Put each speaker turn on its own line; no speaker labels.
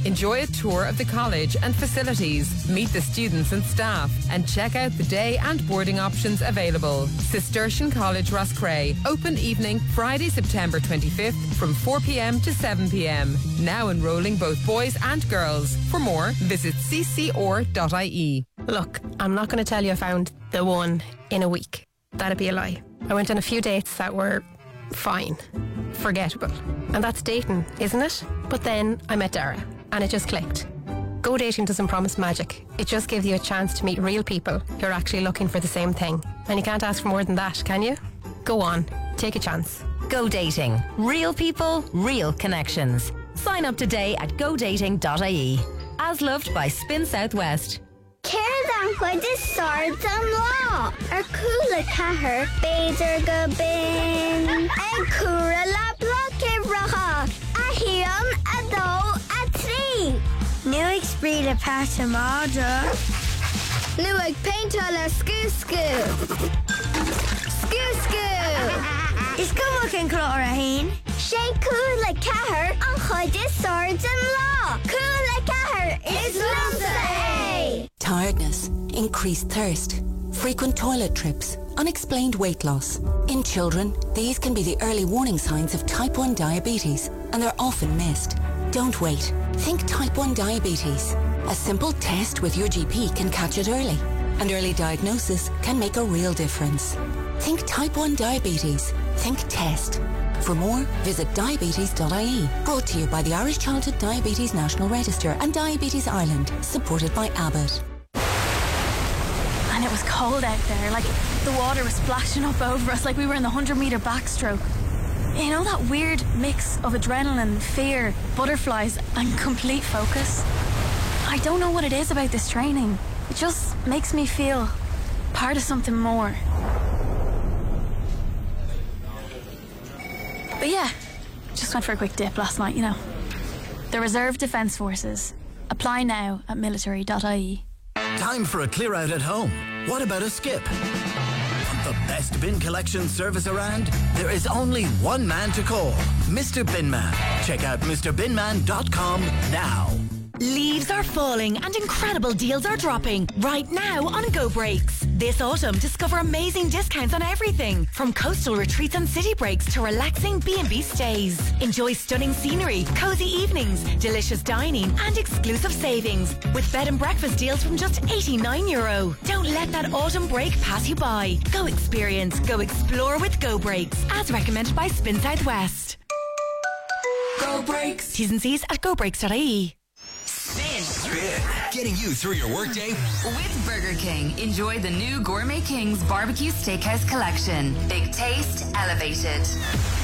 Enjoy a tour of the college and facilities, meet the students and staff, and check out the day and boarding options available. Cistercian College Roscrea. Open evening Friday, September 25th from 4 p.m. to 7 p.m. Now enrolling both boys and girls. For more, visit ccor.ie.
Look, I'm not going to tell you I found the one in a week. That'd be a lie. I went on a few dates that were fine, forgettable. And that's dating, isn't it? But then I met Dara, and it just clicked. Go dating doesn't promise magic. It just gives you a chance to meet real people who are actually looking for the same thing. And you can't ask for more than that, can you? Go on, take a chance.
Go dating. Real people, real connections. Sign up today at godating.ie. As loved by Spin Southwest.
Céir an chuid is sard an lá ar cúla chathair beidir go bin ag cúra le bloce bracha a híon a dó a trí. Nu ag spríd a pátamada. Nu ag peintá le scú-scú. Scú-scú. Is cumach an clór a hain? Sé cúla chathair an chuid is sard an lá. Cúla chathair is lovely.
Tiredness, increased thirst, frequent toilet trips, unexplained weight loss. In children, these can be the early warning signs of type 1 diabetes, and they're often missed. Don't wait. Think type 1 diabetes. A simple test with your GP can catch it early, and early diagnosis can make a real difference. Think type 1 diabetes. Think test. For more, visit diabetes.ie. Brought to you by the Irish Childhood Diabetes National Register and Diabetes Ireland, supported by Abbott.
And it was cold out there, like the water was splashing up over us like we were in the 100-metre backstroke. You know, that weird mix of adrenaline, fear, butterflies and complete focus? I don't know what it is about this training. It just makes me feel part of something more. But yeah, just went for a quick dip last night, you know. The Reserve Defence Forces. Apply now at military.ie.
Time for a clear out at home. What about a skip? Want the best bin collection service around? There is only one man to call, Mr. Binman. Check out MrBinman.com now.
Leaves are falling and incredible deals are dropping right now on Go Breaks. This autumn, discover amazing discounts on everything from coastal retreats and city breaks to relaxing B&B stays. Enjoy stunning scenery, cozy evenings, delicious dining and exclusive savings with bed and breakfast deals from just €89. Don't let that autumn break pass you by. Go experience, go explore with Go Breaks, as recommended by Spin Southwest.
Go Breaks.
T's and C's at gobreaks.ie.
Spin. Getting you through your workday.
With Burger King, enjoy the new Gourmet Kings Barbecue Steakhouse Collection. Big taste, elevated.